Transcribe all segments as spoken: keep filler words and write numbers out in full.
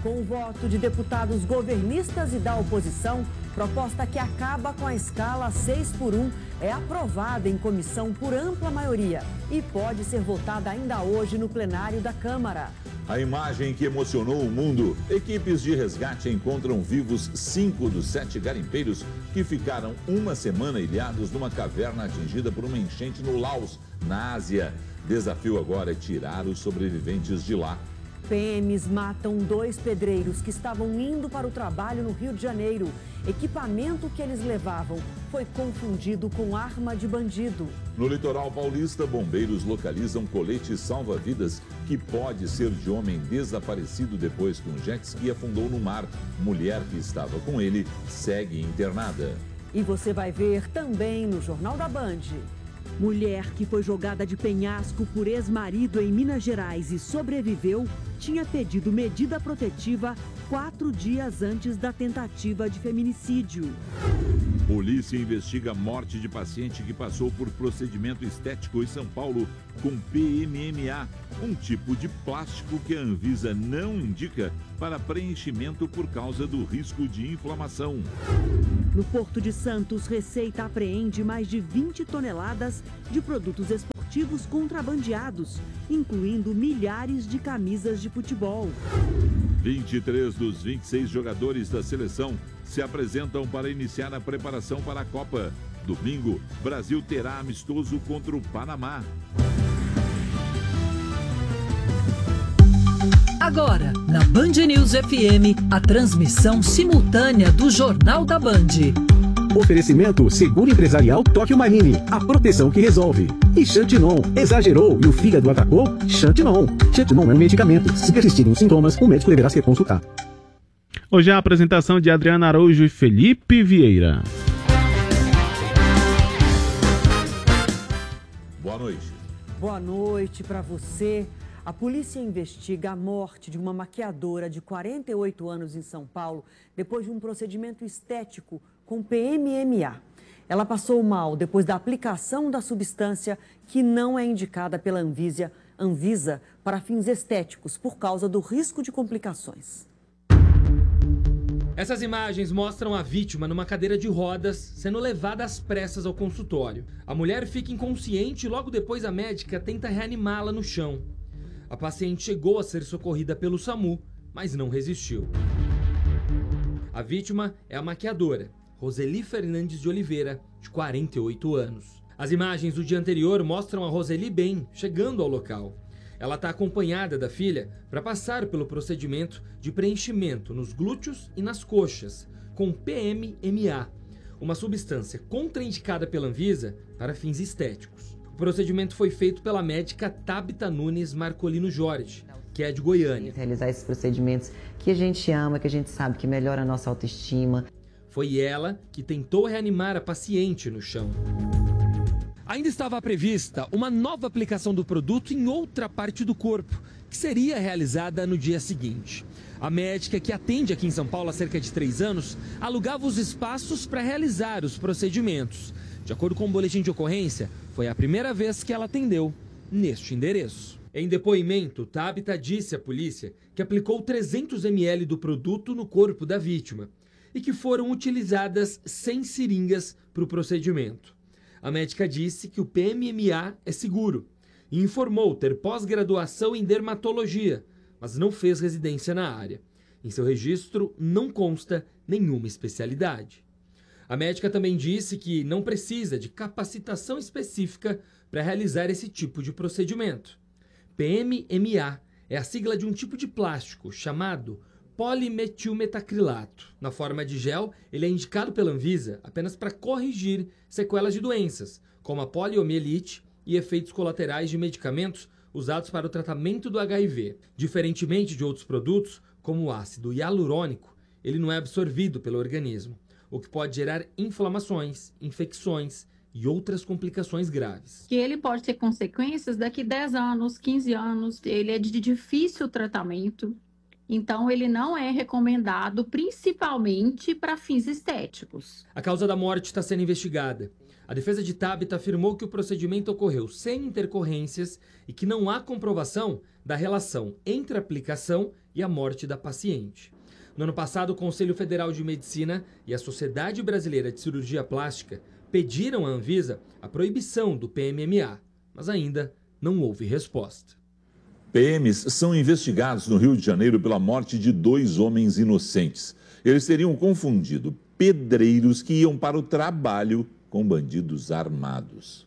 Com o voto de deputados governistas e da oposição, proposta que acaba com a escala seis por um é aprovada em comissão por ampla maioria e pode ser votada ainda hoje no plenário da Câmara. A imagem que emocionou o mundo. Equipes de resgate encontram vivos cinco dos sete garimpeiros que ficaram uma semana ilhados numa caverna atingida por uma enchente no Laos, na Ásia. Desafio agora é tirar os sobreviventes de lá. P Ms matam dois pedreiros que estavam indo para o trabalho no Rio de Janeiro. Equipamento que eles levavam foi confundido com arma de bandido. No litoral paulista, bombeiros localizam colete salva-vidas que pode ser de homem desaparecido depois que um jet ski afundou no mar. Mulher que estava com ele segue internada. E você vai ver também no Jornal da Band. Mulher que foi jogada de penhasco por ex-marido em Minas Gerais e sobreviveu, tinha pedido medida protetiva quatro dias antes da tentativa de feminicídio. Polícia investiga a morte de paciente que passou por procedimento estético em São Paulo com P M M A, um tipo de plástico que a Anvisa não indica para preenchimento por causa do risco de inflamação. No Porto de Santos, Receita apreende mais de vinte toneladas de produtos esportivos contrabandeados, incluindo milhares de camisas de futebol. vinte e três dos vinte e seis jogadores da seleção se apresentam para iniciar a preparação para a Copa. Domingo, Brasil terá amistoso contra o Panamá. Agora, na Band News F M, a transmissão simultânea do Jornal da Band. Oferecimento Seguro Empresarial Tóquio Marine, a proteção que resolve. E Xantinon, exagerou e o fígado atacou? Xantinon. Xantinon é um medicamento. Se persistirem os sintomas, o médico deverá ser consultado. Hoje é a apresentação de Adriana Araújo e Felipe Vieira. Boa noite. Boa noite para você. A polícia investiga a morte de uma maquiadora de quarenta e oito anos em São Paulo depois de um procedimento estético com P M M A. Ela passou mal depois da aplicação da substância que não é indicada pela Anvisa, Anvisa para fins estéticos por causa do risco de complicações. Essas imagens mostram a vítima numa cadeira de rodas sendo levada às pressas ao consultório. A mulher fica inconsciente e logo depois a médica tenta reanimá-la no chão. A paciente chegou a ser socorrida pelo SAMU, mas não resistiu. A vítima é a maquiadora, Roseli Fernandes de Oliveira, de quarenta e oito anos. As imagens do dia anterior mostram a Roseli bem, chegando ao local. Ela está acompanhada da filha para passar pelo procedimento de preenchimento nos glúteos e nas coxas, com P M M A, uma substância contraindicada pela Anvisa para fins estéticos. O procedimento foi feito pela médica Tabita Nunes Marcolino Jorge, que é de Goiânia. Realizar esses procedimentos que a gente ama, que a gente sabe que melhora a nossa autoestima. Foi ela que tentou reanimar a paciente no chão. Ainda estava prevista uma nova aplicação do produto em outra parte do corpo, que seria realizada no dia seguinte. A médica, que atende aqui em São Paulo há cerca de três anos, alugava os espaços para realizar os procedimentos. De acordo com o boletim de ocorrência, foi a primeira vez que ela atendeu neste endereço. Em depoimento, Tabita disse à polícia que aplicou trezentos mililitros do produto no corpo da vítima e que foram utilizadas cem seringas para o procedimento. A médica disse que o P M M A é seguro e informou ter pós-graduação em dermatologia, mas não fez residência na área. Em seu registro não consta nenhuma especialidade. A médica também disse que não precisa de capacitação específica para realizar esse tipo de procedimento. P M M A é a sigla de um tipo de plástico chamado polimetilmetacrilato. Na forma de gel, ele é indicado pela Anvisa apenas para corrigir sequelas de doenças, como a poliomielite e efeitos colaterais de medicamentos usados para o tratamento do H I V. Diferentemente de outros produtos, como o ácido hialurônico, ele não é absorvido pelo organismo, o que pode gerar inflamações, infecções e outras complicações graves. Que ele pode ter consequências daqui dez anos, quinze anos, ele é de difícil tratamento, então ele não é recomendado principalmente para fins estéticos. A causa da morte está sendo investigada. A defesa de Thabita afirmou que o procedimento ocorreu sem intercorrências e que não há comprovação da relação entre a aplicação e a morte da paciente. No ano passado, o Conselho Federal de Medicina e a Sociedade Brasileira de Cirurgia Plástica pediram à Anvisa a proibição do P M M A, mas ainda não houve resposta. P Ms são investigados no Rio de Janeiro pela morte de dois homens inocentes. Eles teriam confundido pedreiros que iam para o trabalho com bandidos armados.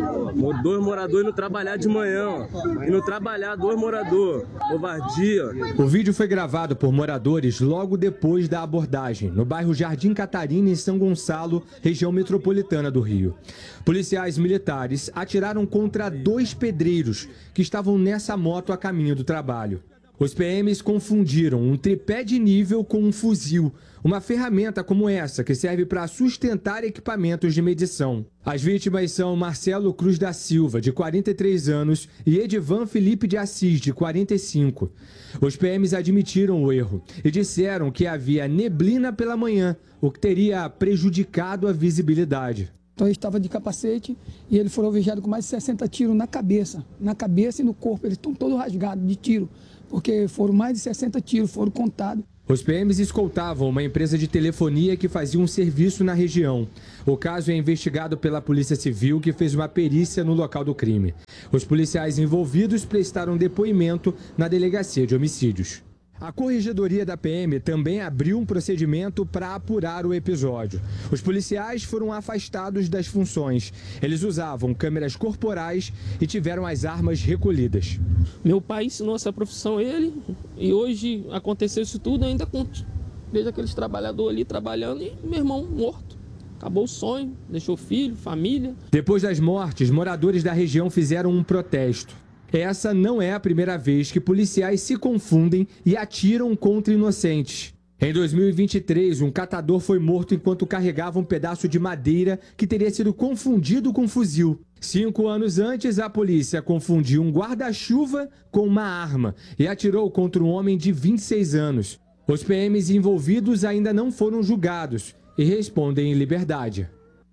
Dois moradores indo trabalhar de manhã, ó. Indo trabalhar, dois moradores. Covardia. O vídeo foi gravado por moradores logo depois da abordagem, no bairro Jardim Catarina, em São Gonçalo, região metropolitana do Rio. Policiais militares atiraram contra dois pedreiros que estavam nessa moto a caminho do trabalho. Os P Ms confundiram um tripé de nível com um fuzil, uma ferramenta como essa que serve para sustentar equipamentos de medição. As vítimas são Marcelo Cruz da Silva, de quarenta e três anos, e Edivan Felipe de Assis, de quarenta e cinco. Os P Ms admitiram o erro e disseram que havia neblina pela manhã, o que teria prejudicado a visibilidade. Então ele estava de capacete e ele foi alvejado com mais de sessenta tiros na cabeça, na cabeça e no corpo. Eles estão todos rasgados de tiro, porque foram mais de sessenta tiros, foram contados. Os P Ms escoltavam uma empresa de telefonia que fazia um serviço na região. O caso é investigado pela Polícia Civil, que fez uma perícia no local do crime. Os policiais envolvidos prestaram depoimento na Delegacia de Homicídios. A Corregedoria da P M também abriu um procedimento para apurar o episódio. Os policiais foram afastados das funções. Eles usavam câmeras corporais e tiveram as armas recolhidas. Meu pai ensinou essa profissão a ele e hoje aconteceu isso tudo ainda com desde aqueles trabalhadores ali trabalhando e meu irmão morto. Acabou o sonho, deixou filho, família. Depois das mortes, moradores da região fizeram um protesto. Essa não é a primeira vez que policiais se confundem e atiram contra inocentes. Em dois mil e vinte e três, um catador foi morto enquanto carregava um pedaço de madeira que teria sido confundido com fuzil. Cinco anos antes, a polícia confundiu um guarda-chuva com uma arma e atirou contra um homem de vinte e seis anos. Os P Ms envolvidos ainda não foram julgados e respondem em liberdade.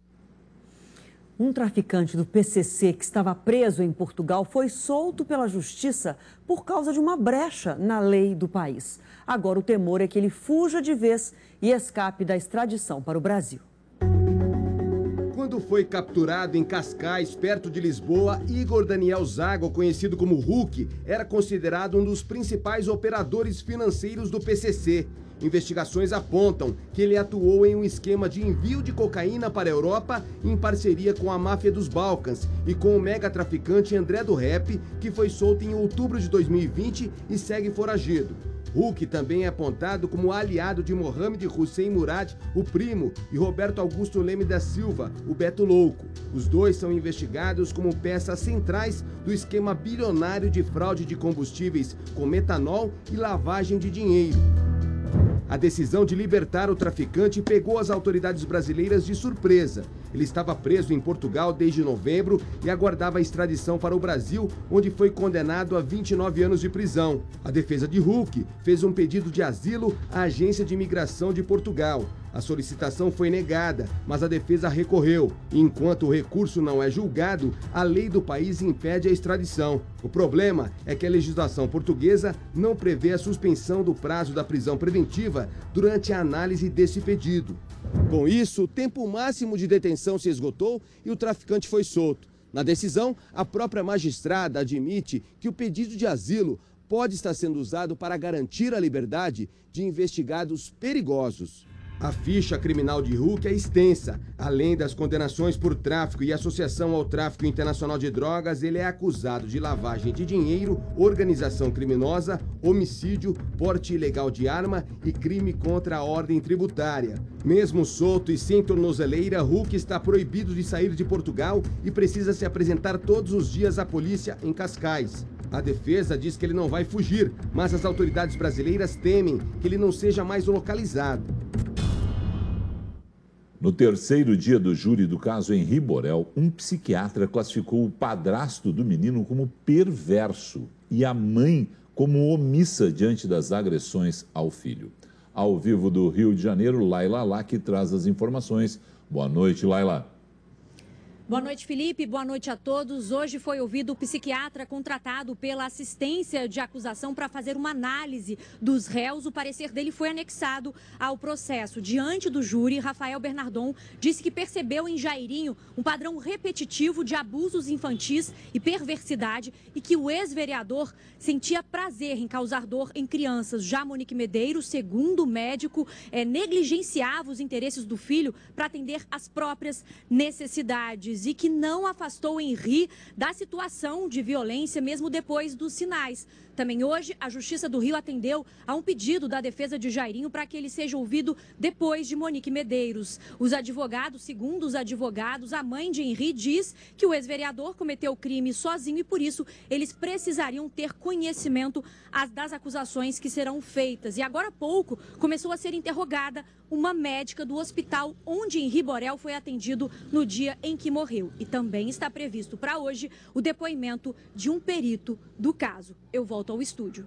Um traficante do P C C que estava preso em Portugal foi solto pela justiça por causa de uma brecha na lei do país. Agora o temor é que ele fuja de vez e escape da extradição para o Brasil. Quando foi capturado em Cascais, perto de Lisboa, Igor Daniel Zago, conhecido como Hulk, era considerado um dos principais operadores financeiros do P C C. Investigações apontam que ele atuou em um esquema de envio de cocaína para a Europa em parceria com a máfia dos Balcãs e com o mega traficante André do Rep, que foi solto em outubro de dois mil e vinte e segue foragido. Hulk também é apontado como aliado de Mohamed Hussein Murad, o primo, e Roberto Augusto Leme da Silva, o Beto Louco. Os dois são investigados como peças centrais do esquema bilionário de fraude de combustíveis com metanol e lavagem de dinheiro. A decisão de libertar o traficante pegou as autoridades brasileiras de surpresa. Ele estava preso em Portugal desde novembro e aguardava a extradição para o Brasil, onde foi condenado a vinte e nove anos de prisão. A defesa de Hulk fez um pedido de asilo à Agência de Imigração de Portugal. A solicitação foi negada, mas a defesa recorreu. E enquanto o recurso não é julgado, a lei do país impede a extradição. O problema é que a legislação portuguesa não prevê a suspensão do prazo da prisão preventiva durante a análise desse pedido. Com isso, o tempo máximo de detenção se esgotou e o traficante foi solto. Na decisão, a própria magistrada admite que o pedido de asilo pode estar sendo usado para garantir a liberdade de investigados perigosos. A ficha criminal de Hulk é extensa. Além das condenações por tráfico e associação ao tráfico internacional de drogas, ele é acusado de lavagem de dinheiro, organização criminosa, homicídio, porte ilegal de arma e crime contra a ordem tributária. Mesmo solto e sem tornozeleira, Hulk está proibido de sair de Portugal e precisa se apresentar todos os dias à polícia em Cascais. A defesa diz que ele não vai fugir, mas as autoridades brasileiras temem que ele não seja mais localizado. No terceiro dia do júri do caso Henri Borel, um psiquiatra classificou o padrasto do menino como perverso e a mãe como omissa diante das agressões ao filho. Ao vivo do Rio de Janeiro, Laila Lac traz as informações. Boa noite, Laila. Boa noite, Felipe. Boa noite a todos. Hoje foi ouvido o psiquiatra contratado pela assistência de acusação para fazer uma análise dos réus. O parecer dele foi anexado ao processo. Diante do júri, Rafael Bernardon disse que percebeu em Jairinho um padrão repetitivo de abusos infantis e perversidade e que o ex-vereador sentia prazer em causar dor em crianças. Já Monique Medeiros, segundo o médico, é, negligenciava os interesses do filho para atender às próprias necessidades e que não afastou Henri da situação de violência mesmo depois dos sinais. Também hoje, a Justiça do Rio atendeu a um pedido da defesa de Jairinho para que ele seja ouvido depois de Monique Medeiros. Os advogados, segundo os advogados, a mãe de Henri diz que o ex-vereador cometeu o crime sozinho e, por isso, eles precisariam ter conhecimento das acusações que serão feitas. E agora há pouco começou a ser interrogada uma médica do hospital onde Henri Borel foi atendido no dia em que morreu. E também está previsto para hoje o depoimento de um perito do caso. Eu volto ao estúdio.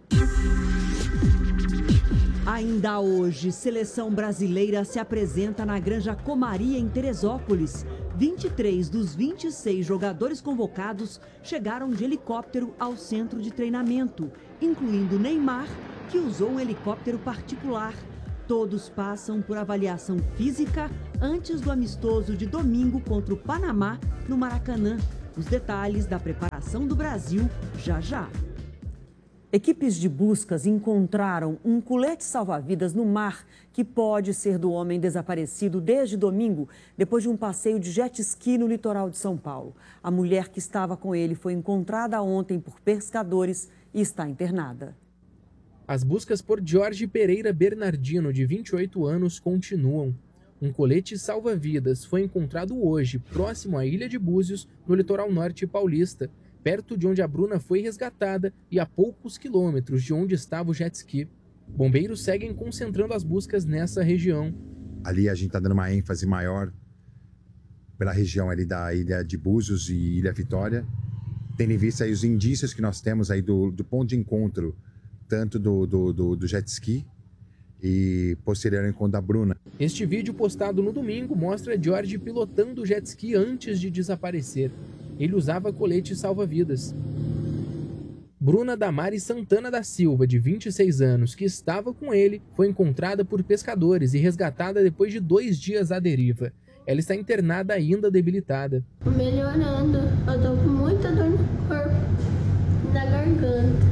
Ainda hoje, seleção brasileira se apresenta na Granja Comaria, em Teresópolis. vinte e três dos vinte e seis jogadores convocados chegaram de helicóptero ao centro de treinamento, incluindo Neymar, que usou um helicóptero particular. Todos passam por avaliação física antes do amistoso de domingo contra o Panamá, no Maracanã. Os detalhes da preparação do Brasil já já. Equipes de buscas encontraram um colete salva-vidas no mar que pode ser do homem desaparecido desde domingo, depois de um passeio de jet ski no litoral de São Paulo. A mulher que estava com ele foi encontrada ontem por pescadores e está internada. As buscas por Jorge Pereira Bernardino, de vinte e oito anos, continuam. Um colete salva-vidas foi encontrado hoje, próximo à ilha de Búzios, no litoral norte paulista, perto de onde a Bruna foi resgatada e a poucos quilômetros de onde estava o jet ski. Bombeiros seguem concentrando as buscas nessa região. Ali a gente está dando uma ênfase maior pela região ali da ilha de Búzios e Ilha Vitória, tendo em vista aí os indícios que nós temos aí do, do ponto de encontro, tanto do, do, do, do jet ski e posterior ao encontro da Bruna. Este vídeo postado no domingo mostra Jorge pilotando o jet ski antes de desaparecer. Ele usava colete salva-vidas. Bruna Damares Santana da Silva, de vinte e seis anos, que estava com ele, foi encontrada por pescadores e resgatada depois de dois dias à deriva. Ela está internada ainda debilitada. Melhorando, eu tô com muita dor no corpo, na garganta.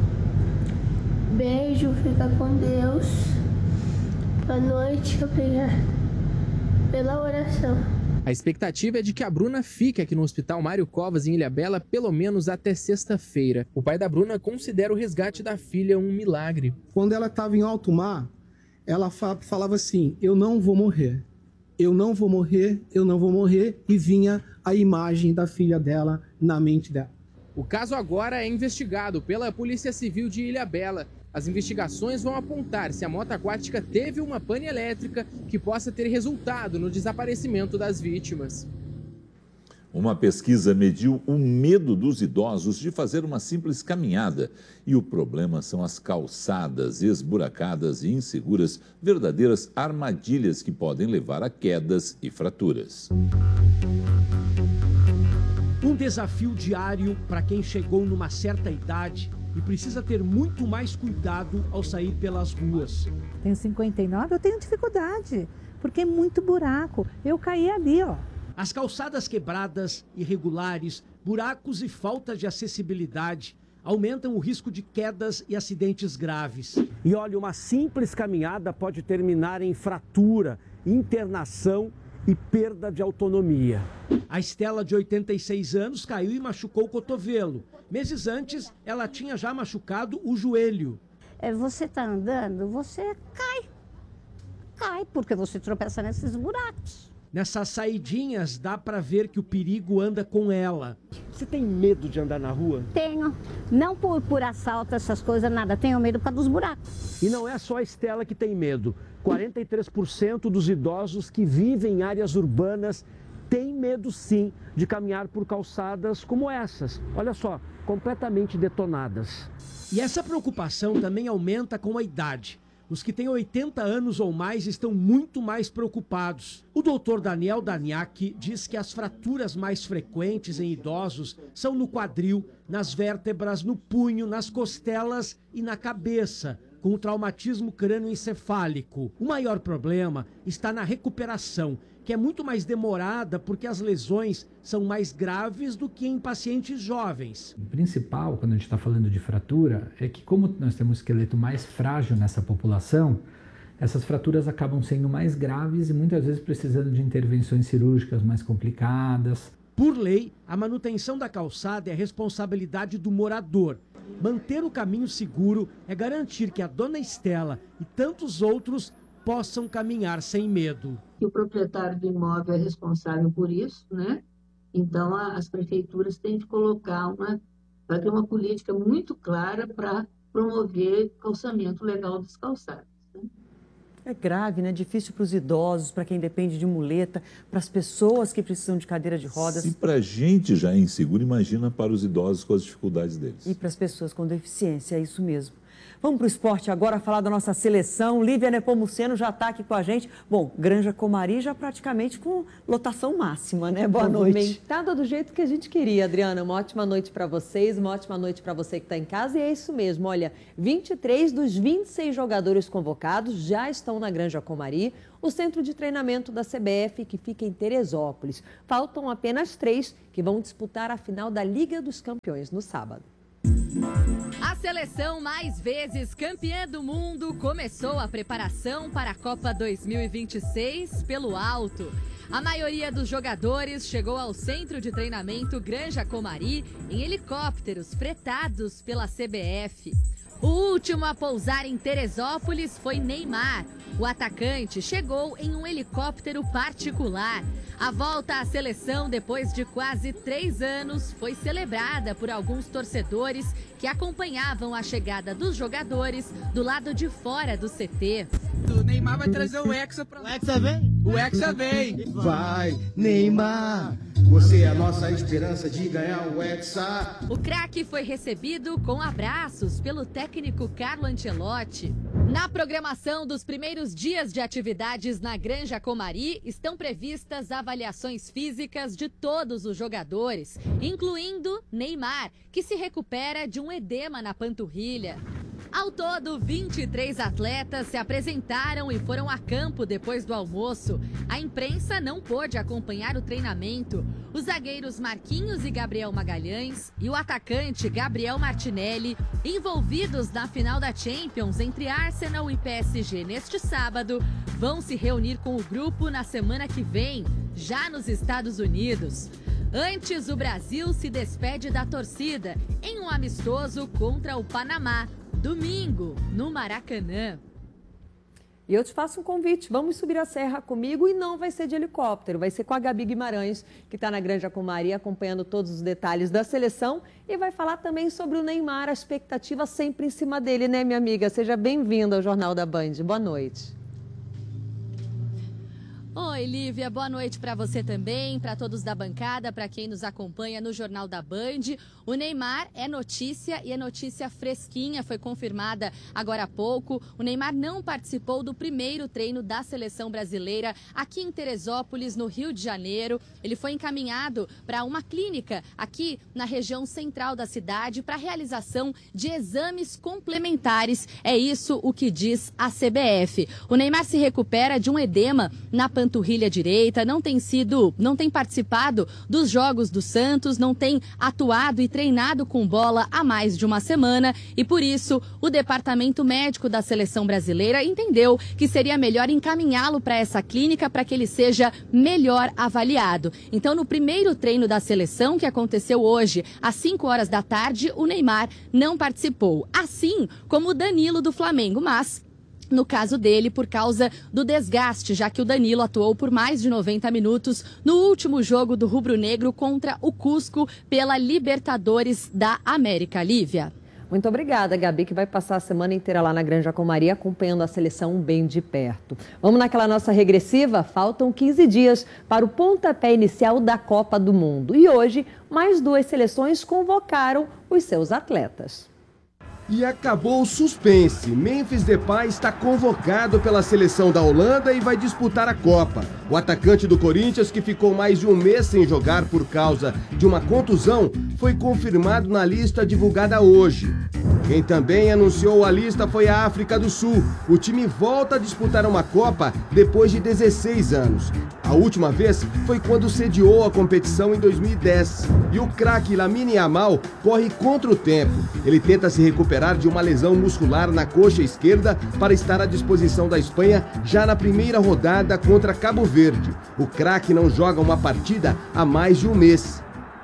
Beijo, fica com Deus. Boa noite, obrigada pela oração. A expectativa é de que a Bruna fique aqui no Hospital Mário Covas, em Ilhabela, pelo menos até sexta-feira. O pai da Bruna considera o resgate da filha um milagre. Quando ela estava em alto mar, ela falava assim, eu não vou morrer, eu não vou morrer, eu não vou morrer, e vinha a imagem da filha dela na mente dela. O caso agora é investigado pela Polícia Civil de Ilhabela. As investigações vão apontar se a moto aquática teve uma pane elétrica que possa ter resultado no desaparecimento das vítimas. Uma pesquisa mediu o medo dos idosos de fazer uma simples caminhada. E o problema são as calçadas esburacadas e inseguras, verdadeiras armadilhas que podem levar a quedas e fraturas. Um desafio diário para quem chegou numa certa idade e precisa ter muito mais cuidado ao sair pelas ruas. Tenho cinquenta e nove, eu tenho dificuldade, porque é muito buraco. Eu caí ali, ó. As calçadas quebradas, irregulares, buracos e falta de acessibilidade aumentam o risco de quedas e acidentes graves. E olha, uma simples caminhada pode terminar em fratura, internação e perda de autonomia. A Estela, de oitenta e seis anos, caiu e machucou o cotovelo. Meses antes, ela tinha já machucado o joelho. É, você está andando, você cai. Cai, porque você tropeça nesses buracos. Nessas saidinhas, dá para ver que o perigo anda com ela. Você tem medo de andar na rua? Tenho. Não por, por assalto, essas coisas, nada. Tenho medo por causa dos buracos. E não é só a Estela que tem medo. quarenta e três por cento dos idosos que vivem em áreas urbanas têm medo, sim, de caminhar por calçadas como essas. Olha só, completamente detonadas. E essa preocupação também aumenta com a idade. os que têm oitenta anos ou mais estão muito mais preocupados. O doutor Daniel Daniak diz que as fraturas mais frequentes em idosos são no quadril, nas vértebras, no punho, nas costelas e na cabeça, com o traumatismo crânioencefálico. O maior problema está na recuperação, que é muito mais demorada porque as lesões são mais graves do que em pacientes jovens. O principal, quando a gente está falando de fratura, é que como nós temos um esqueleto mais frágil nessa população, essas fraturas acabam sendo mais graves e muitas vezes precisando de intervenções cirúrgicas mais complicadas. Por lei, a manutenção da calçada é responsabilidade do morador. Manter o caminho seguro é garantir que a dona Estela e tantos outros possam caminhar sem medo. O proprietário do imóvel é responsável por isso, né? Então, a, as prefeituras têm de colocar uma, vai ter uma política muito clara para promover calçamento legal dos calçados. Né? É grave, né? Difícil para os idosos, para quem depende de muleta, para as pessoas que precisam de cadeira de rodas. Se para a gente já é inseguro, imagina para os idosos com as dificuldades deles. E para as pessoas com deficiência, é isso mesmo. Vamos para o esporte agora, falar da nossa seleção. Lívia Nepomuceno já está aqui com a gente. Bom, Granja Comari já praticamente com lotação máxima, né? Boa noite. Movimentada do jeito que a gente queria, Adriana. Uma ótima noite para vocês, uma ótima noite para você que está em casa. E é isso mesmo, olha, vinte e três dos vinte e seis jogadores convocados já estão na Granja Comari, o centro de treinamento da C B F que fica em Teresópolis. Faltam apenas três que vão disputar a final da Liga dos Campeões no sábado. A seleção mais vezes campeã do mundo começou a preparação para a Copa dois mil e vinte e seis pelo alto. A maioria dos jogadores chegou ao centro de treinamento Granja Comari em helicópteros fretados pela C B F. O último a pousar em Teresópolis foi Neymar. O atacante chegou em um helicóptero particular. A volta à seleção depois de quase três anos foi celebrada por alguns torcedores que acompanhavam a chegada dos jogadores do lado de fora do C T. O Neymar vai trazer o Hexa para... O Hexa vem? O Hexa vem! Vai, Neymar! Você é a nossa esperança de ganhar o Hexa. O craque foi recebido com abraços pelo técnico Carlo Ancelotti. Na programação dos primeiros dias de atividades na Granja Comari, estão previstas avaliações físicas de todos os jogadores, incluindo Neymar, que se recupera de um edema na panturrilha. Ao todo, vinte e três atletas se apresentaram e foram a campo depois do almoço. A imprensa não pôde acompanhar o treinamento. Os zagueiros Marquinhos e Gabriel Magalhães e o atacante Gabriel Martinelli, envolvidos na final da Champions entre Arsenal e P S G neste sábado, vão se reunir com o grupo na semana que vem, já nos Estados Unidos. Antes, o Brasil se despede da torcida em um amistoso contra o Panamá, domingo, no Maracanã. E eu te faço um convite, vamos subir a serra comigo e não vai ser de helicóptero, vai ser com a Gabi Guimarães, que está na Granja Comari acompanhando todos os detalhes da seleção e vai falar também sobre o Neymar, a expectativa sempre em cima dele, né, minha amiga? Seja bem-vinda ao Jornal da Band. Boa noite. Oi, Lívia, boa noite para você também, para todos da bancada, para quem nos acompanha no Jornal da Band. O Neymar é notícia e é notícia fresquinha, foi confirmada agora há pouco. O Neymar não participou do primeiro treino da seleção brasileira aqui em Teresópolis, no Rio de Janeiro. Ele foi encaminhado para uma clínica aqui na região central da cidade para realização de exames complementares. É isso o que diz a C B F. O Neymar se recupera de um edema na panturrilha direita, não tem sido, não tem participado dos jogos do Santos, não tem atuado e treinado com bola há mais de uma semana e por isso o departamento médico da seleção brasileira entendeu que seria melhor encaminhá-lo para essa clínica para que ele seja melhor avaliado. Então, no primeiro treino da seleção, que aconteceu hoje às cinco horas da tarde, o Neymar não participou, assim como o Danilo do Flamengo, mas no caso dele, por causa do desgaste, já que o Danilo atuou por mais de noventa minutos no último jogo do rubro-negro contra o Cusco pela Libertadores da América. Lívia. Muito obrigada, Gabi, que vai passar a semana inteira lá na Granja Comari acompanhando a seleção bem de perto. Vamos naquela nossa regressiva? Faltam quinze dias para o pontapé inicial da Copa do Mundo. E hoje, mais duas seleções convocaram os seus atletas. E acabou o suspense. Memphis Depay está convocado pela seleção da Holanda e vai disputar a Copa. O atacante do Corinthians, que ficou mais de um mês sem jogar por causa de uma contusão, foi confirmado na lista divulgada hoje. Quem também anunciou a lista foi a África do Sul. O time volta a disputar uma Copa depois de dezesseis anos. A última vez foi quando sediou a competição em dois mil e dez. E o craque Lamine Yamal corre contra o tempo. Ele tenta se recuperar de uma lesão muscular na coxa esquerda para estar à disposição da Espanha já na primeira rodada contra Cabo Verde. O craque não joga uma partida há mais de um mês.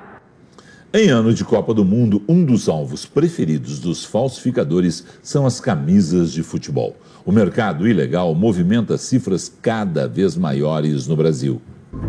Em ano de Copa do Mundo, um dos alvos preferidos dos falsificadores são as camisas de futebol. O mercado ilegal movimenta cifras cada vez maiores no Brasil.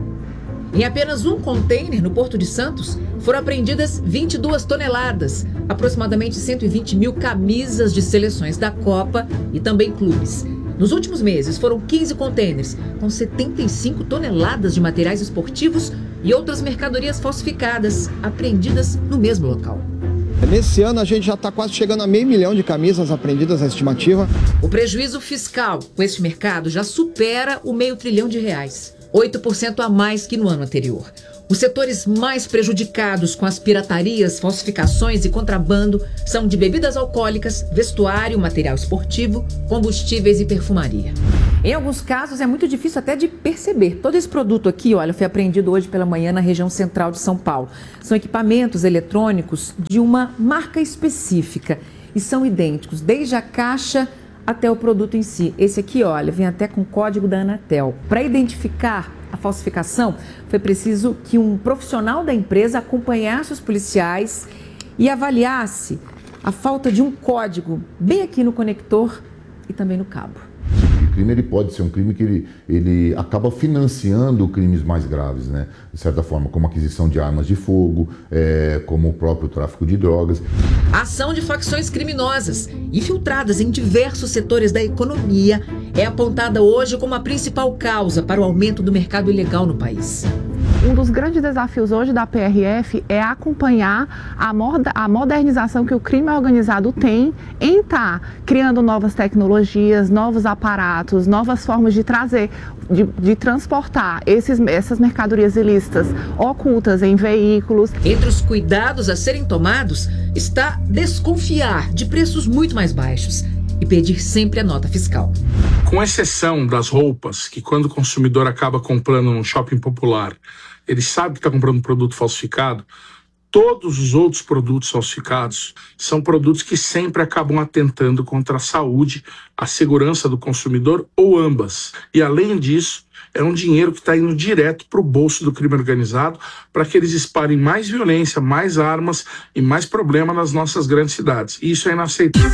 Em apenas um container no Porto de Santos, foram apreendidas vinte e duas toneladas, aproximadamente cento e vinte mil camisas de seleções da Copa e também clubes. Nos últimos meses, foram quinze containers, com setenta e cinco toneladas de materiais esportivos e outras mercadorias falsificadas, apreendidas no mesmo local. Nesse ano, a gente já está quase chegando a meio milhão de camisas apreendidas, a estimativa. O prejuízo fiscal com este mercado já supera o meio trilhão de reais, oito por cento a mais que no ano anterior. Os setores mais prejudicados com as piratarias, falsificações e contrabando são de bebidas alcoólicas, vestuário, material esportivo, combustíveis e perfumaria. Em alguns casos é muito difícil até de perceber. Todo esse produto aqui, olha, foi apreendido hoje pela manhã na região central de São Paulo. São equipamentos eletrônicos de uma marca específica e são idênticos, desde a caixa até o produto em si. Esse aqui, olha, vem até com código da Anatel. Para identificar a falsificação, foi preciso que um profissional da empresa acompanhasse os policiais e avaliasse a falta de um código bem aqui no conector e também no cabo. O crime ele pode ser um crime que ele, ele acaba financiando crimes mais graves, né? De certa forma, como aquisição de armas de fogo, é, como o próprio tráfico de drogas. A ação de facções criminosas, infiltradas em diversos setores da economia, é apontada hoje como a principal causa para o aumento do mercado ilegal no país. Um dos grandes desafios hoje da P R F é acompanhar a, moda, a modernização que o crime organizado tem em estar tá criando novas tecnologias, novos aparatos, novas formas de trazer, de, de transportar esses, essas mercadorias ilícitas ocultas em veículos. Entre os cuidados a serem tomados está desconfiar de preços muito mais baixos e pedir sempre a nota fiscal. Com exceção das roupas, que quando o consumidor acaba comprando num shopping popular, ele sabe que está comprando um produto falsificado, todos os outros produtos falsificados são produtos que sempre acabam atentando contra a saúde, a segurança do consumidor ou ambas. E além disso, é um dinheiro que está indo direto para o bolso do crime organizado para que eles espalhem mais violência, mais armas e mais problema nas nossas grandes cidades. E isso é inaceitável.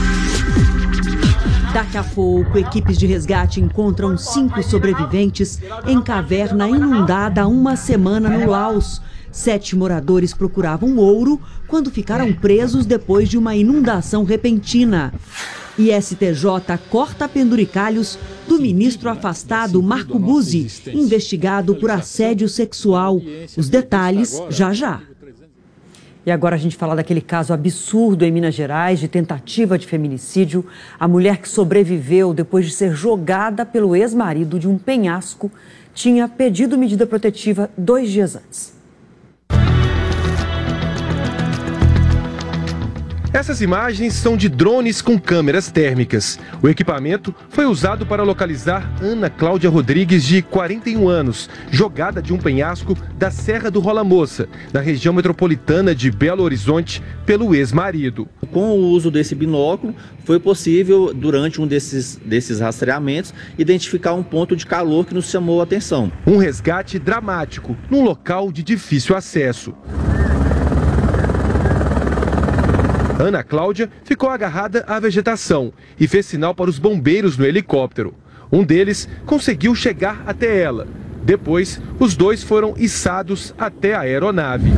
Daqui a pouco, equipes de resgate encontram cinco sobreviventes em caverna inundada há uma semana no Laos. Sete moradores procuravam ouro quando ficaram presos depois de uma inundação repentina. E S T J corta penduricalhos do ministro afastado Marco Buzzi, investigado por assédio sexual. Os detalhes já já. E agora a gente fala daquele caso absurdo em Minas Gerais de tentativa de feminicídio. A mulher que sobreviveu depois de ser jogada pelo ex-marido de um penhasco tinha pedido medida protetiva dois dias antes. Essas imagens são de drones com câmeras térmicas. O equipamento foi usado para localizar Ana Cláudia Rodrigues, de quarenta e um anos, jogada de um penhasco da Serra do Rola Moça, na região metropolitana de Belo Horizonte, pelo ex-marido. Com o uso desse binóculo, foi possível, durante um desses, desses rastreamentos, identificar um ponto de calor que nos chamou a atenção. Um resgate dramático, num local de difícil acesso. Ana Cláudia ficou agarrada à vegetação e fez sinal para os bombeiros no helicóptero. Um deles conseguiu chegar até ela. Depois, os dois foram içados até a aeronave.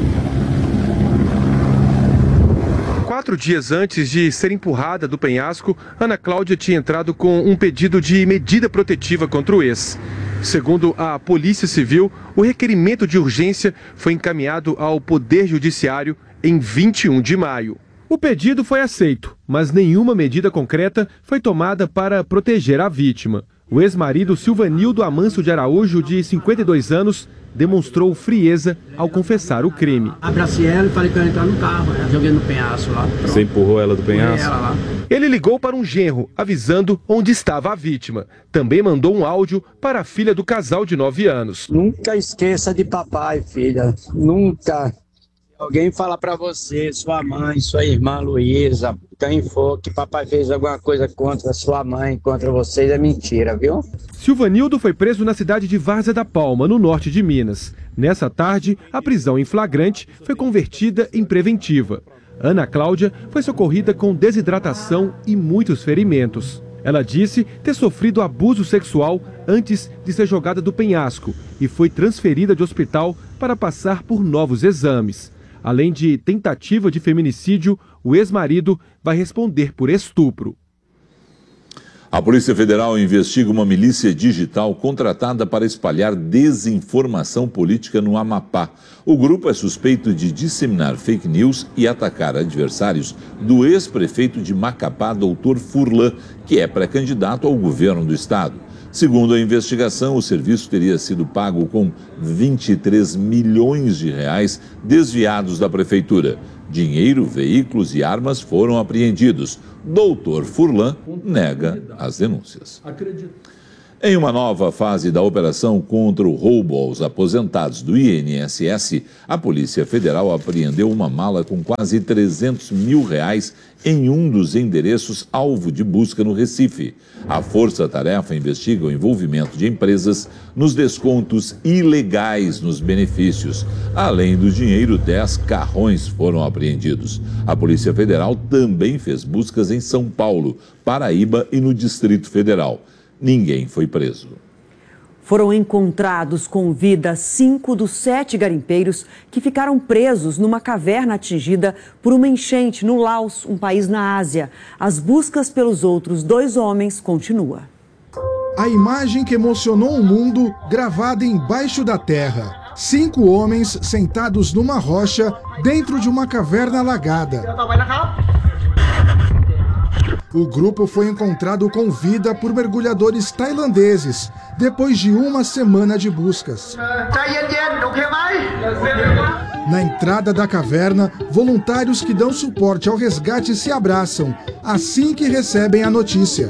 Quatro dias antes de ser empurrada do penhasco, Ana Cláudia tinha entrado com um pedido de medida protetiva contra o ex. Segundo a Polícia Civil, o requerimento de urgência foi encaminhado ao Poder Judiciário em vinte e um de maio. O pedido foi aceito, mas nenhuma medida concreta foi tomada para proteger a vítima. O ex-marido Silvanildo Amâncio de Araújo, de cinquenta e dois anos, demonstrou frieza ao confessar o crime. Abracei ela e falei que eu ia entrar no carro, né? Joguei no penhasco lá. Pronto. Você empurrou ela do penhasco? Ela lá. Ele ligou para um genro, avisando onde estava a vítima. Também mandou um áudio para a filha do casal de nove anos. Nunca esqueça de papai, filha. Nunca. Alguém falar para você, sua mãe, sua irmã Luísa, quem for que papai fez alguma coisa contra sua mãe, contra vocês, é mentira, viu? Silvanildo foi preso na cidade de Várzea da Palma, no norte de Minas. Nessa tarde, a prisão em flagrante foi convertida em preventiva. Ana Cláudia foi socorrida com desidratação e muitos ferimentos. Ela disse ter sofrido abuso sexual antes de ser jogada do penhasco e foi transferida de hospital para passar por novos exames. Além de tentativa de feminicídio, o ex-marido vai responder por estupro. A Polícia Federal investiga uma milícia digital contratada para espalhar desinformação política no Amapá. O grupo é suspeito de disseminar fake news e atacar adversários do ex-prefeito de Macapá, doutor Furlan, que é pré-candidato ao governo do estado. Segundo a investigação, o serviço teria sido pago com vinte e três milhões de reais desviados da prefeitura. Dinheiro, veículos e armas foram apreendidos. doutor Furlan nega as denúncias. Em uma nova fase da operação contra o roubo aos aposentados do I N S S, a Polícia Federal apreendeu uma mala com quase trezentos mil reais em um dos endereços alvo de busca no Recife. A Força-Tarefa investiga o envolvimento de empresas nos descontos ilegais nos benefícios. Além do dinheiro, dez carrões foram apreendidos. A Polícia Federal também fez buscas em São Paulo, Paraíba e no Distrito Federal. Ninguém foi preso. Foram encontrados com vida cinco dos sete garimpeiros que ficaram presos numa caverna atingida por uma enchente no Laos, um país na Ásia. As buscas pelos outros dois homens continuam. A imagem que emocionou o mundo, gravada embaixo da terra. Cinco homens sentados numa rocha dentro de uma caverna alagada. O grupo foi encontrado com vida por mergulhadores tailandeses, depois de uma semana de buscas. Na entrada da caverna, voluntários que dão suporte ao resgate se abraçam, assim que recebem a notícia.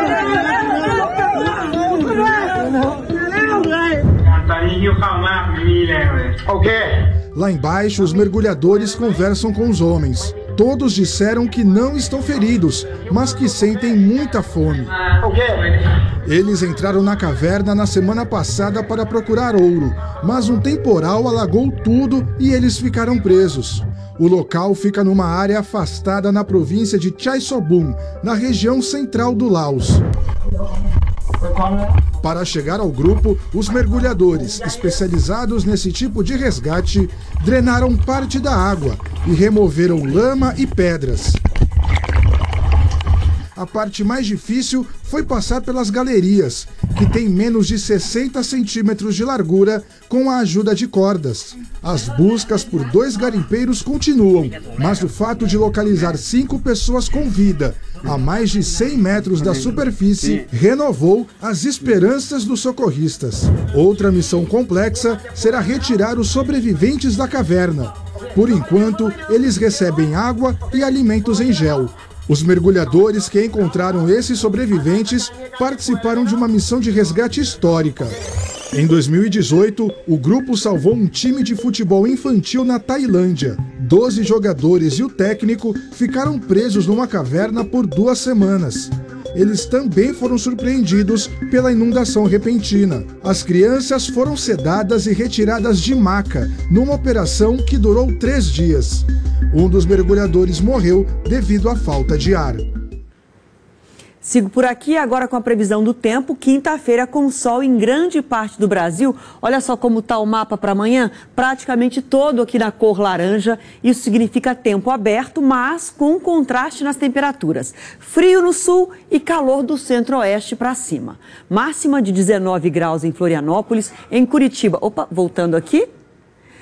Lá embaixo, os mergulhadores conversam com os homens. Todos disseram que não estão feridos, mas que sentem muita fome. Eles entraram na caverna na semana passada para procurar ouro, mas um temporal alagou tudo e eles ficaram presos. O local fica numa área afastada na província de Chaisomon, na região central do Laos. Para chegar ao grupo, os mergulhadores, especializados nesse tipo de resgate, drenaram parte da água e removeram lama e pedras. A parte mais difícil foi passar pelas galerias, que têm menos de sessenta centímetros de largura, com a ajuda de cordas. As buscas por dois garimpeiros continuam, mas o fato de localizar cinco pessoas com vida a mais de cem metros da superfície renovou as esperanças dos socorristas. Outra missão complexa será retirar os sobreviventes da caverna. Por enquanto, eles recebem água e alimentos em gel. Os mergulhadores que encontraram esses sobreviventes participaram de uma missão de resgate histórica. Em dois mil e dezoito, o grupo salvou um time de futebol infantil na Tailândia. Doze jogadores e o técnico ficaram presos numa caverna por duas semanas. Eles também foram surpreendidos pela inundação repentina. As crianças foram sedadas e retiradas de maca, numa operação que durou três dias. Um dos mergulhadores morreu devido à falta de ar. Sigo por aqui agora com a previsão do tempo. Quinta-feira com sol em grande parte do Brasil. Olha só como está o mapa para amanhã. Praticamente todo aqui na cor laranja. Isso significa tempo aberto, mas com contraste nas temperaturas. Frio no sul e calor do centro-oeste para cima. Máxima de dezenove graus em Florianópolis. Em Curitiba, opa, voltando aqui.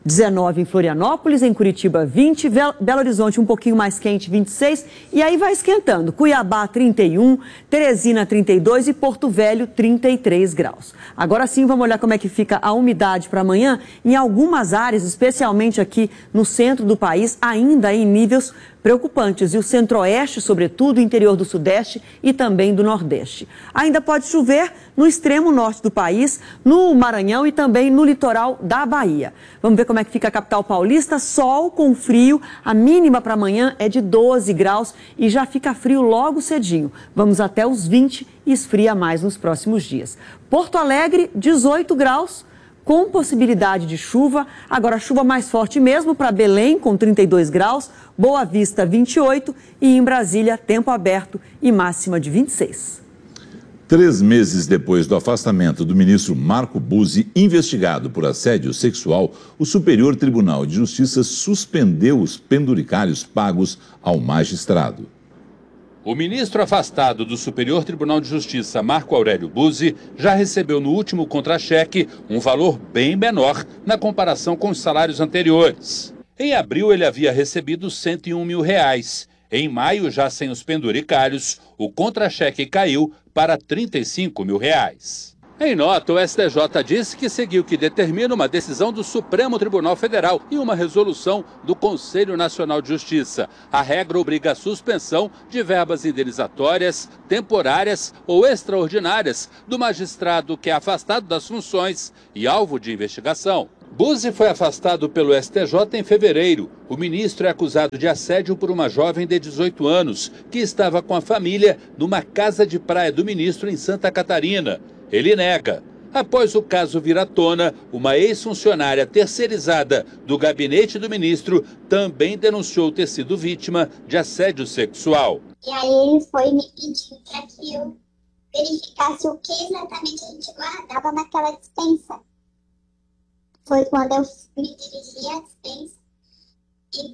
dezenove em Florianópolis, em Curitiba vinte, Belo Horizonte um pouquinho mais quente, vinte e seis, e aí vai esquentando. Cuiabá trinta e um, Teresina trinta e dois e Porto Velho trinta e três graus. Agora sim, vamos olhar como é que fica a umidade para amanhã. Em algumas áreas, especialmente aqui no centro do país, ainda em níveis preocupantes. E o centro-oeste, sobretudo, o interior do sudeste e também do nordeste. Ainda pode chover no extremo norte do país, no Maranhão e também no litoral da Bahia. Vamos ver como é que fica a capital paulista. Sol com frio. A mínima para amanhã é de doze graus e já fica frio logo cedinho. Vamos até os vinte e esfria mais nos próximos dias. Porto Alegre, dezoito graus. Com possibilidade de chuva, agora chuva mais forte mesmo para Belém, com trinta e dois graus, Boa Vista, vinte e oito e em Brasília, tempo aberto e máxima de vinte e seis. Três meses depois do afastamento do ministro Marco Buzzi, investigado por assédio sexual, o Superior Tribunal de Justiça suspendeu os penduricalhos pagos ao magistrado. O ministro afastado do Superior Tribunal de Justiça, Marco Aurélio Buzzi, já recebeu no último contra-cheque um valor bem menor na comparação com os salários anteriores. Em abril, ele havia recebido cento e um mil reais. Em maio, já sem os penduricalhos, o contra-cheque caiu para trinta e cinco mil reais. Em nota, o S T J disse que seguiu o que determina uma decisão do Supremo Tribunal Federal e uma resolução do Conselho Nacional de Justiça. A regra obriga a suspensão de verbas indenizatórias, temporárias ou extraordinárias do magistrado que é afastado das funções e alvo de investigação. Buzzi foi afastado pelo S T J em fevereiro. O ministro é acusado de assédio por uma jovem de dezoito anos que estava com a família numa casa de praia do ministro em Santa Catarina. Ele nega. Após o caso vir à tona, uma ex-funcionária terceirizada do gabinete do ministro também denunciou ter sido vítima de assédio sexual. E aí ele foi me pedir para que eu verificasse o que exatamente a gente guardava naquela dispensa. Foi quando eu me dirigi à dispensa e,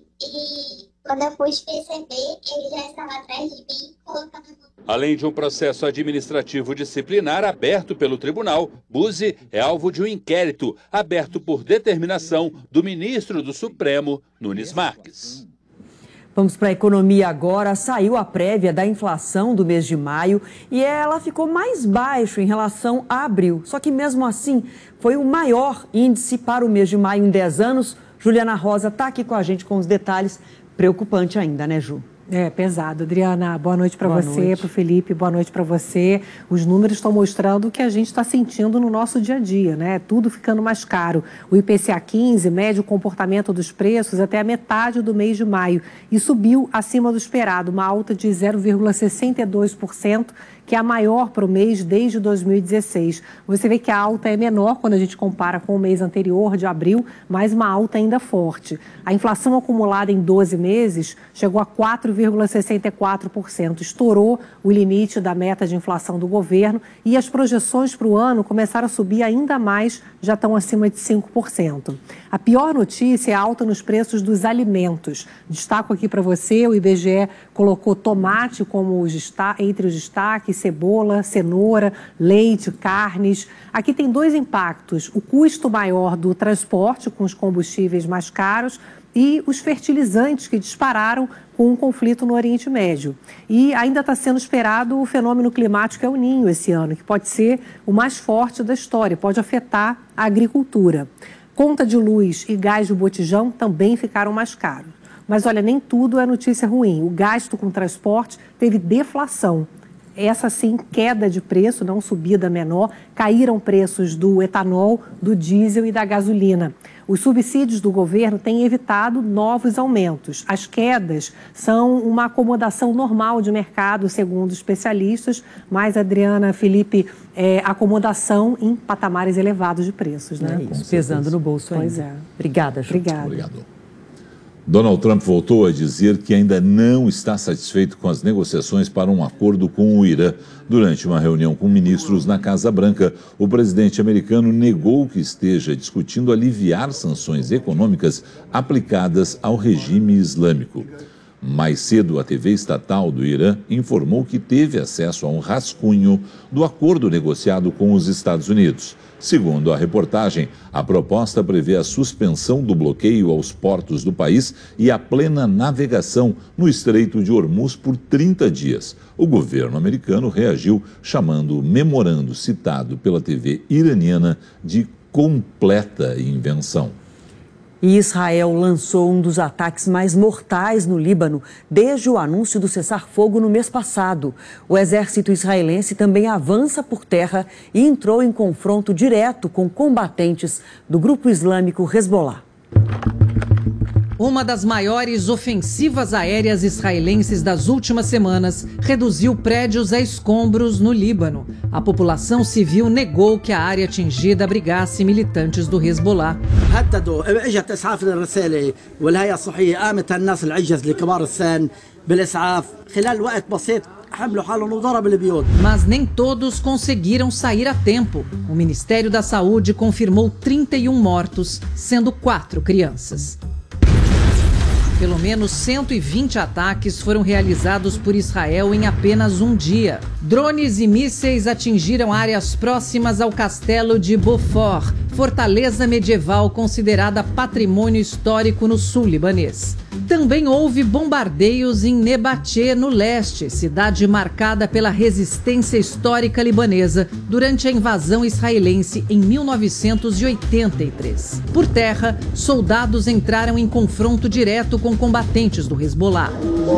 e quando eu fui perceber, ele já estava atrás de mim colocando... Além de um processo administrativo disciplinar aberto pelo tribunal, Buzzi é alvo de um inquérito aberto por determinação do ministro do Supremo, Nunes Marques. Vamos para a economia agora. Saiu a prévia da inflação do mês de maio e ela ficou mais baixa em relação a abril. Só que mesmo assim foi o maior índice para o mês de maio em dez anos. Juliana Rosa está aqui com a gente com os detalhes. Preocupante ainda, né, Ju? É pesado. Adriana, boa noite para você, para o Felipe, boa noite para você. Os números estão mostrando o que a gente está sentindo no nosso dia a dia, né? Tudo ficando mais caro. O I P C A quinze mede o comportamento dos preços até a metade do mês de maio e subiu acima do esperado, uma alta de zero vírgula sessenta e dois por cento, que é a maior para o mês desde dois mil e dezesseis. Você vê que a alta é menor quando a gente compara com o mês anterior, de abril, mas uma alta ainda forte. A inflação acumulada em doze meses chegou a quatro vírgula sessenta e quatro por cento, estourou o limite da meta de inflação do governo e as projeções para o ano começaram a subir ainda mais, já estão acima de cinco por cento. A pior notícia é a alta nos preços dos alimentos. Destaco aqui para você, o I B G E colocou tomate como os entre os destaques, cebola, cenoura, leite, carnes. Aqui tem dois impactos: o custo maior do transporte com os combustíveis mais caros e os fertilizantes que dispararam com o conflito no Oriente Médio. E ainda está sendo esperado o fenômeno climático El Niño esse ano, que pode ser o mais forte da história, pode afetar a agricultura. Conta de luz e gás de botijão também ficaram mais caros. Mas olha, nem tudo é notícia ruim. O gasto com transporte teve deflação. Essa sim, queda de preço, não subida menor, caíram preços do etanol, do diesel e da gasolina. Os subsídios do governo têm evitado novos aumentos. As quedas são uma acomodação normal de mercado, segundo especialistas, mas, Adriana, Felipe, é acomodação em patamares elevados de preços, né? É isso, pesando no bolso ainda. Pois é. Obrigada, Ju. Obrigada. Obrigado. Donald Trump voltou a dizer que ainda não está satisfeito com as negociações para um acordo com o Irã. Durante uma reunião com ministros na Casa Branca, o presidente americano negou que esteja discutindo aliviar sanções econômicas aplicadas ao regime islâmico. Mais cedo, a T V estatal do Irã informou que teve acesso a um rascunho do acordo negociado com os Estados Unidos. Segundo a reportagem, a proposta prevê a suspensão do bloqueio aos portos do país e a plena navegação no Estreito de Hormuz por trinta dias. O governo americano reagiu chamando o memorando citado pela T V iraniana de completa invenção. E Israel lançou um dos ataques mais mortais no Líbano desde o anúncio do cessar-fogo no mês passado. O exército israelense também avança por terra e entrou em confronto direto com combatentes do grupo islâmico Hezbollah. Uma das maiores ofensivas aéreas israelenses das últimas semanas reduziu prédios a escombros no Líbano. A população civil negou que a área atingida abrigasse militantes do Hezbollah. Mas nem todos conseguiram sair a tempo. O Ministério da Saúde confirmou trinta e um mortos, sendo quatro crianças. Pelo menos cento e vinte ataques foram realizados por Israel em apenas um dia. Drones e mísseis atingiram áreas próximas ao castelo de Beaufort, fortaleza medieval considerada patrimônio histórico no sul libanês. Também houve bombardeios em Nebatê, no leste, cidade marcada pela resistência histórica libanesa durante a invasão israelense em mil novecentos e oitenta e três. Por terra, soldados entraram em confronto direto com combatentes do Hezbollah.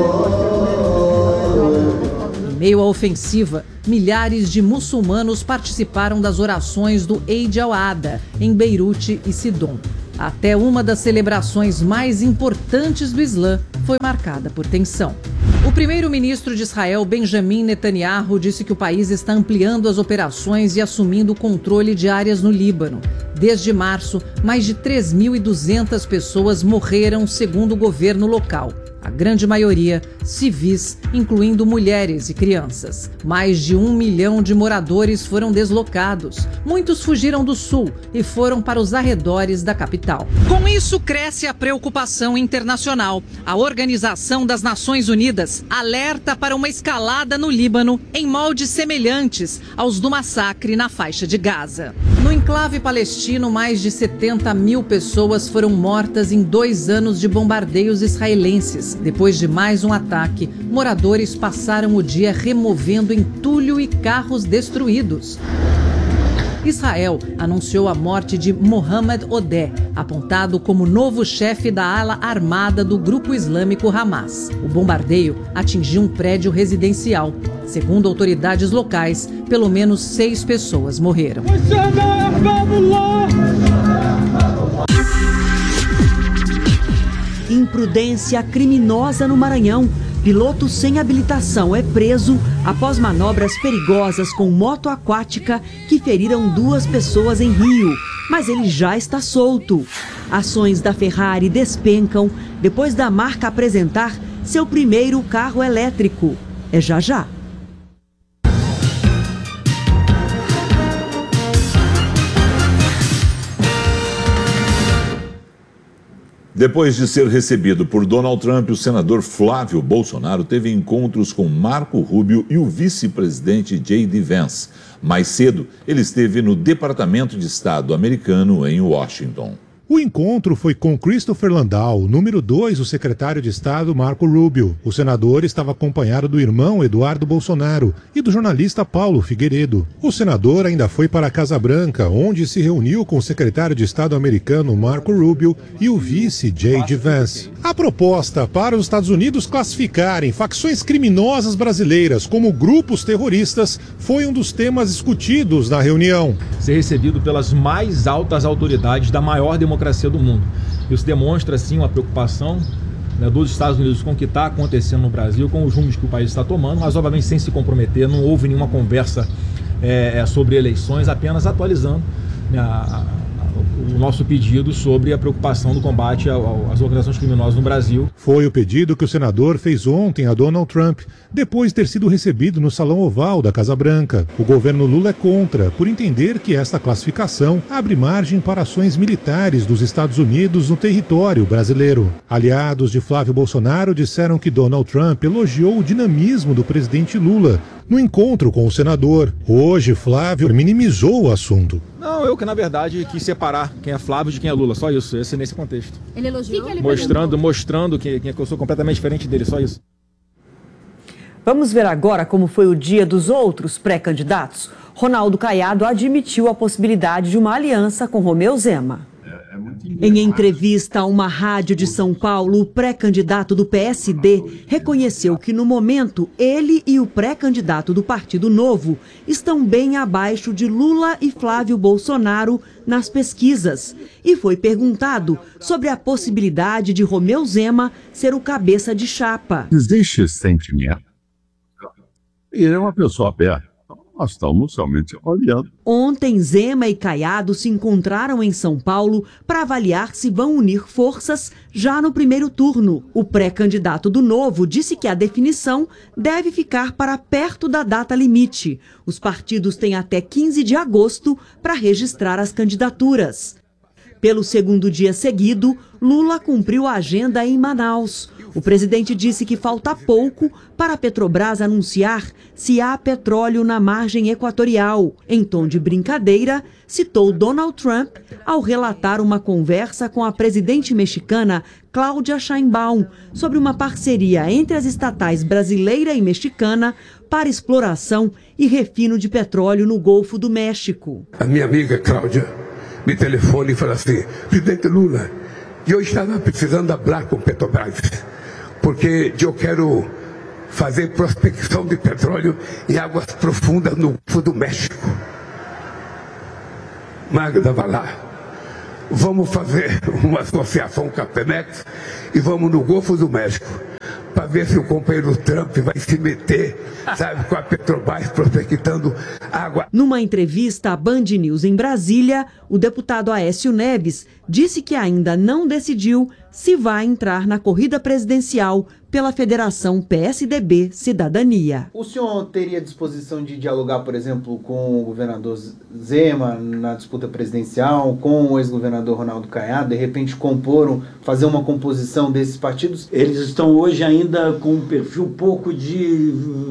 Em meio à ofensiva, milhares de muçulmanos participaram das orações do Eid al-Adha em Beirute e Sidom. Até uma das celebrações mais importantes do Islã foi marcada por tensão. O primeiro-ministro de Israel, Benjamin Netanyahu, disse que o país está ampliando as operações e assumindo o controle de áreas no Líbano. Desde março, mais de três mil e duzentas pessoas morreram, segundo o governo local. A grande maioria civis, incluindo mulheres e crianças. Mais de um milhão de moradores foram deslocados. Muitos fugiram do sul e foram para os arredores da capital. Com isso, cresce a preocupação internacional. A Organização das Nações Unidas alerta para uma escalada no Líbano em moldes semelhantes aos do massacre na faixa de Gaza. No enclave palestino, mais de setenta mil pessoas foram mortas em dois anos de bombardeios israelenses. Depois de mais um ataque, moradores passaram o dia removendo entulho e carros destruídos. Israel anunciou a morte de Mohamed Odeh, apontado como novo chefe da ala armada do grupo islâmico Hamas. O bombardeio atingiu um prédio residencial. Segundo autoridades locais, pelo menos seis pessoas morreram. Imprudência criminosa no Maranhão. Piloto sem habilitação é preso após manobras perigosas com moto aquática que feriram duas pessoas em Rio. Mas ele já está solto. Ações da Ferrari despencam depois da marca apresentar seu primeiro carro elétrico. É já já. Depois de ser recebido por Donald Trump, o senador Flávio Bolsonaro teve encontros com Marco Rubio e o vice-presidente J D Vance. Mais cedo, ele esteve no Departamento de Estado americano em Washington. O encontro foi com Christopher Landau, número dois, o secretário de Estado Marco Rubio. O senador estava acompanhado do irmão Eduardo Bolsonaro e do jornalista Paulo Figueiredo. O senador ainda foi para a Casa Branca, onde se reuniu com o secretário de Estado americano Marco Rubio e o vice J D Vance. A proposta para os Estados Unidos classificarem facções criminosas brasileiras como grupos terroristas foi um dos temas discutidos na reunião. Ser recebido pelas mais altas autoridades da maior democracia do mundo. Isso demonstra, sim, uma preocupação, né, dos Estados Unidos com o que está acontecendo no Brasil, com os rumos que o país está tomando, mas obviamente sem se comprometer. Não houve nenhuma conversa é, sobre eleições, apenas atualizando, né, a, a, o nosso pedido sobre a preocupação do combate às organizações criminosas no Brasil. Foi o pedido que o senador fez ontem a Donald Trump, depois de ter sido recebido no Salão Oval da Casa Branca. O governo Lula é contra, por entender que esta classificação abre margem para ações militares dos Estados Unidos no território brasileiro. Aliados de Flávio Bolsonaro disseram que Donald Trump elogiou o dinamismo do presidente Lula no encontro com o senador. Hoje, Flávio minimizou o assunto. Não, eu que na verdade quis separar quem é Flávio de quem é Lula, só isso, esse nesse contexto. Ele elogiou? Que que ele mostrando, mostrando que, que eu sou completamente diferente dele, só isso. Vamos ver agora como foi o dia dos outros pré-candidatos. Ronaldo Caiado admitiu a possibilidade de uma aliança com Romeu Zema. Em entrevista a uma rádio de São Paulo, o pré-candidato do P S D reconheceu que, no momento, ele e o pré-candidato do Partido Novo estão bem abaixo de Lula e Flávio Bolsonaro nas pesquisas. E foi perguntado sobre a possibilidade de Romeu Zema ser o cabeça de chapa. Existe esse sentimento. Ele é uma pessoa aberta. Nós estamos somente olhando. Ontem, Zema e Caiado se encontraram em São Paulo para avaliar se vão unir forças já no primeiro turno. O pré-candidato do Novo disse que a definição deve ficar para perto da data limite. Os partidos têm até quinze de agosto para registrar as candidaturas. Pelo segundo dia seguido, Lula cumpriu a agenda em Manaus. O presidente disse que falta pouco para a Petrobras anunciar se há petróleo na margem equatorial. Em tom de brincadeira, citou Donald Trump ao relatar uma conversa com a presidente mexicana Cláudia Sheinbaum sobre uma parceria entre as estatais brasileira e mexicana para exploração e refino de petróleo no Golfo do México. A minha amiga Cláudia me telefona e fala assim: presidente Lula, eu estava precisando falar com Petrobras, porque eu quero fazer prospecção de petróleo em águas profundas no Golfo do México. Magda, vai lá. Vamos fazer uma associação com a Pemex e vamos no Golfo do México para ver se o companheiro Trump vai se meter, sabe, com a Petrobras prospectando água. Numa entrevista à Band News em Brasília, o deputado Aécio Neves disse que ainda não decidiu se vai entrar na corrida presidencial pela Federação P S D B Cidadania. O senhor teria disposição de dialogar, por exemplo, com o governador Zema na disputa presidencial, com o ex-governador Ronaldo Caiado, de repente compor, um, fazer uma composição desses partidos? Eles estão hoje ainda com um perfil pouco de